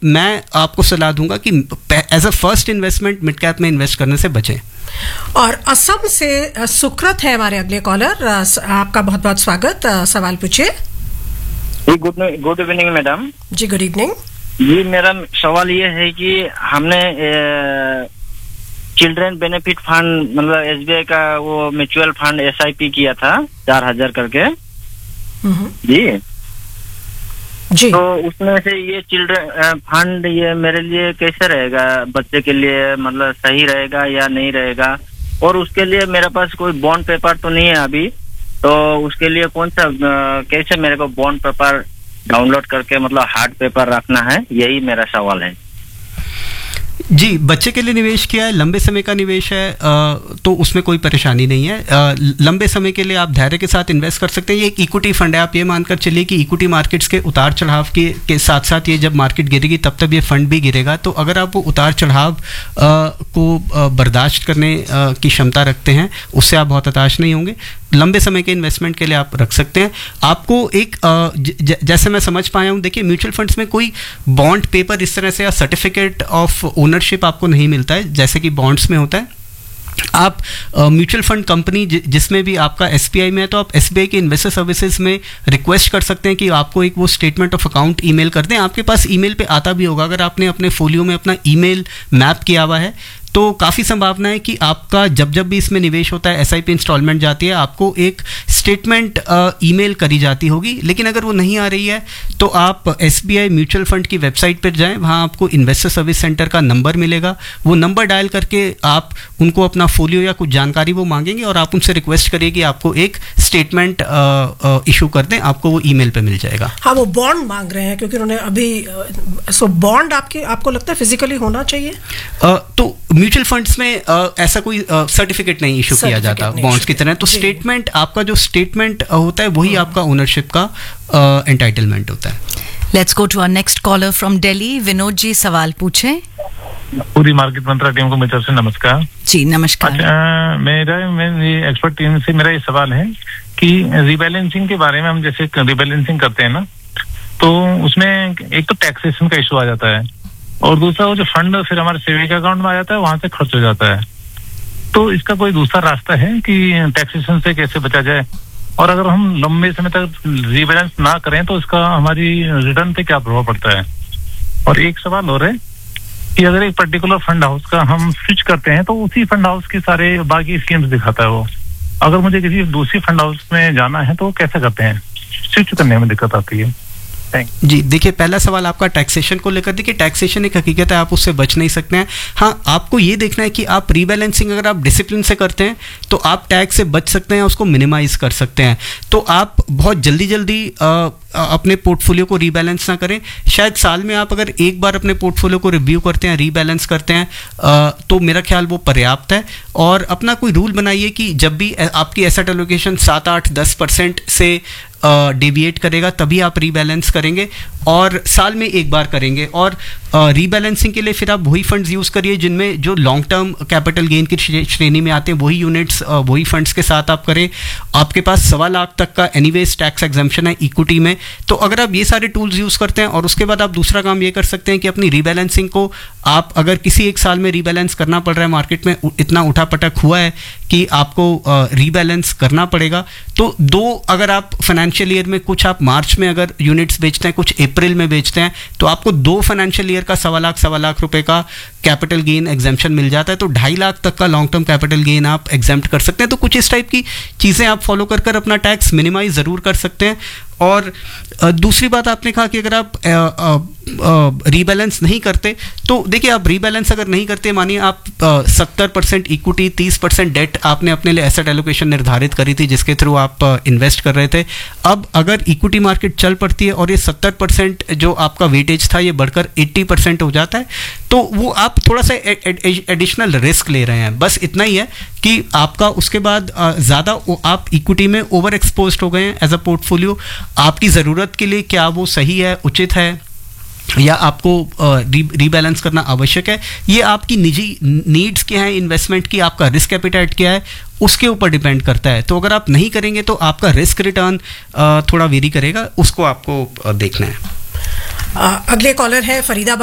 मैं आपको सलाह दूंगा कि as a first investment mid cap में इन्वेस्ट करने से बचें। और असम से सुकृत है हमारे अगले कॉलर। आपका बहुत बहुत स्वागत। सवाल पूछिए। Good evening madam. जी गुड इवनिंग जी, मेरा सवाल ये है कि हमने चिल्ड्रन बेनिफिट फंड मतलब SBI का वो म्यूचुअल फंड SIP किया था 4,000 करके जी जी। तो उसमें से ये चिल्ड्रन फंड ये मेरे लिए कैसे रहेगा, बच्चे के लिए मतलब सही रहेगा या नहीं रहेगा? और उसके लिए मेरे पास कोई बॉन्ड पेपर तो नहीं है अभी, तो उसके लिए कौन सा कैसे मेरे को बॉन्ड पेपर डाउनलोड करके मतलब हार्ड पेपर रखना है, यही मेरा सवाल है। जी, बच्चे के लिए निवेश किया है, लंबे समय का निवेश है, तो उसमें कोई परेशानी नहीं है। लंबे समय के लिए आप धैर्य के साथ इन्वेस्ट कर सकते हैं। ये एक इक्विटी फंड है। आप ये मानकर चलिए कि इक्विटी मार्केट्स के उतार चढ़ाव के साथ साथ ये जब मार्केट गिरेगी तब तक ये फंड भी गिरेगा। तो अगर आप वो उतार चढ़ाव को बर्दाश्त करने की क्षमता रखते हैं, उससे आप बहुत हताश नहीं होंगे। लंबे समय के इन्वेस्टमेंट के लिए आप रख सकते हैं। आपको एक जैसे मैं समझ पाया हूँ, देखिए म्यूचुअल फंड्स में कोई बॉन्ड पेपर इस तरह से या सर्टिफिकेट ऑफ ओनरशिप आपको नहीं मिलता है जैसे कि बॉन्ड्स में होता है। आप म्यूचुअल फंड कंपनी जिसमें भी आपका SBI में है तो आप SBI के इन्वेस्टर सर्विसेज में रिक्वेस्ट कर सकते हैं कि आपको एक वो स्टेटमेंट ऑफ अकाउंट ईमेल कर दें। आपके पास ईमेल पे आता भी होगा। अगर आपने अपने फोलियो में अपना ईमेल मैप किया हुआ है तो काफ़ी संभावना है कि आपका जब भी इसमें निवेश होता है, SIP इंस्टॉलमेंट जाती है, आपको एक स्टेटमेंट ईमेल करी जाती होगी। लेकिन अगर वो नहीं आ रही है तो आप SBI म्यूचुअल फंड की वेबसाइट पर जाएं, वहाँ आपको इन्वेस्टर सर्विस सेंटर का नंबर मिलेगा। वो नंबर डायल करके आप उनको अपना फोलियो या कुछ जानकारी वो मांगेंगे और आप उनसे रिक्वेस्ट करिए कि आपको एक स्टेटमेंट इशू कर दें, आपको वो ईमेल पे मिल जाएगा। हाँ, वो बॉन्ड मांग रहे हैं क्योंकि उन्होंने अभी सो बॉन्ड आपको लगता है फिजिकली होना चाहिए? तो म्यूचुअल फंड्स में ऐसा कोई सर्टिफिकेट नहीं इशू किया जाता बॉन्ड्स की तरह। तो स्टेटमेंट, आपका जो स्टेटमेंट होता है वही आपका ओनरशिप का एंटाइटलमेंट होता है। Let's go to our next collar from Delhi. Vinod ji सवाल पूछें। पूरी मार्केट मंत्रा टीम को मेरी तरफ से नमस्कार। जी नमस्कार। अच्छा, मेरी एक्सपर्ट टीम से मेरा ये सवाल है कि रीबैलेंसिंग के बारे में, हम जैसे रीबैलेंसिंग करते हैं ना, तो उसमें एक तो टैक्सेशन का इशू आ जाता है और दूसरा वो जो फंड फिर हमारे सेविंग अकाउंट में आ जाता है, वहां से खर्च हो जाता है। तो इसका कोई दूसरा रास्ता है कि टैक्सेशन से कैसे बचा जाए? और अगर हम लंबे समय तक रीबैलेंस ना करें तो इसका हमारी रिटर्न पे क्या प्रभाव पड़ता है? और एक सवाल और है कि अगर एक पर्टिकुलर फंड हाउस का हम स्विच करते हैं तो उसी फंड हाउस के सारे बाकी स्कीम्स दिखाता है वो। अगर मुझे किसी दूसरी फंड हाउस में जाना है तो कैसे करते हैं? स्विच करने में दिक्कत आती है। जी देखिए, पहला सवाल आपका टैक्सेशन को लेकर। देखिए, टैक्सेशन एक हकीकत है, आप उससे बच नहीं सकते हैं। हाँ, आपको ये देखना है कि आप रीबैलेंसिंग अगर आप डिसिप्लिन से करते हैं तो आप टैक्स से बच सकते हैं, उसको मिनिमाइज कर सकते हैं। तो आप बहुत जल्दी अपने पोर्टफोलियो को रीबैलेंस ना करें। शायद साल में आप अगर एक बार अपने पोर्टफोलियो को रिव्यू करते हैं, रीबैलेंस करते हैं, तो मेरा ख्याल वो पर्याप्त है। और अपना कोई रूल बनाइए कि जब भी आपकी एसेट एलोकेशन 7, 8, 10% से डेविएट करेगा तभी आप रीबैलेंस करेंगे और साल में एक बार करेंगे। और रीबैलेंसिंग के लिए फिर आप वही फंड्स यूज़ करिए जिनमें जो लॉन्ग टर्म कैपिटल गेन की श्रेणी में आते हैं, वही यूनिट्स वही फंड्स के साथ आप करें। आपके पास 1.25 लाख तक का एनीवेज टैक्स एग्जम्पशन है इक्विटी में। तो अगर आप ये सारे टूल्स यूज़ करते हैं और उसके बाद आप दूसरा काम ये कर सकते हैं कि अपनी रीबैलेंसिंग को आप अगर किसी एक साल में रीबैलेंस करना पड़ रहा है, मार्केट में इतना उठापटक हुआ है कि आपको रीबैलेंस करना पड़ेगा, तो अगर आप फाइनेंशियल ईयर में कुछ आप मार्च में अगर यूनिट्स बेचते हैं, कुछ अप्रैल में बेचते हैं, तो आपको 2 फाइनेंशियल ईयर का 1.25 लाख रुपए का कैपिटल गेन एग्जेम्पशन मिल जाता है। तो 2.5 लाख तक का लॉन्ग टर्म कैपिटल गेन आप एग्जेम्प्ट कर सकते हैं। तो कुछ इस टाइप की चीज़ें आप फॉलो कर अपना टैक्स मिनिमाइज ज़रूर कर सकते हैं। और दूसरी बात आपने कहा कि अगर आप रीबैलेंस नहीं करते, तो देखिए आप रीबैलेंस अगर नहीं करते, मानिए आप 70% इक्विटी 30% डेट आपने अपने लिए एसेट एलोकेशन निर्धारित करी थी जिसके थ्रू आप इन्वेस्ट कर रहे थे। अब अगर इक्विटी मार्केट चल पड़ती है और ये 70% जो आपका वेटेज था ये बढ़कर 80% हो जाता है, तो वो आप थोड़ा सा एडिशनल रिस्क ले रहे हैं। बस इतना ही है कि आपका उसके बाद ज़्यादा आप इक्विटी में ओवर एक्सपोज्ड हो गए हैं एज अ पोर्टफोलियो। आपकी ज़रूरत के लिए क्या वो सही है, उचित है, या आपको रीबैलेंस करना आवश्यक है, ये आपकी निजी नीड्स क्या है इन्वेस्टमेंट की, आपका रिस्क एपिटाइट क्या है, उसके ऊपर डिपेंड करता है। तो अगर आप नहीं करेंगे तो आपका रिस्क रिटर्न थोड़ा वेरी करेगा, उसको आपको देखना है। अगले कॉलर है फरीदाबाद